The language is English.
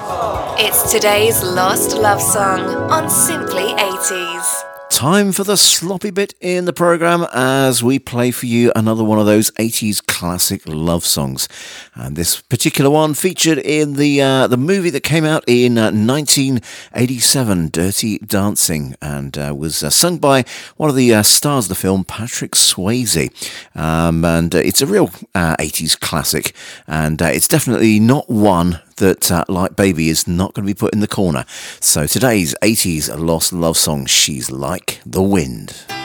It's today's Lost Love Song on Simply 80s. Time for the sloppy bit in the programme as we play for you another one of those 80s classic love songs. And this particular one featured in the movie that came out in 1987, Dirty Dancing, and was sung by one of the stars of the film, Patrick Swayze. And it's a real 80s classic, and it's definitely not one that, like Baby, is not going to be put in the corner. So today's 80s Lost Love Song, She's Like the Wind.